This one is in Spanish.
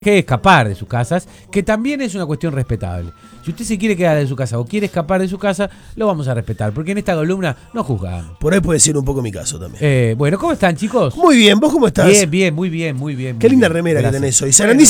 que escapar de sus casas, que también es una cuestión respetable. Si usted se quiere quedar en su casa o quiere escapar de su casa, lo vamos a respetar, porque en esta columna no juzgamos. Por ahí puede ser un poco mi caso también. Bueno, ¿cómo están, chicos? Muy bien, ¿vos cómo estás? Bien, muy bien. Qué linda bien. remera Gracias. que tenés hoy.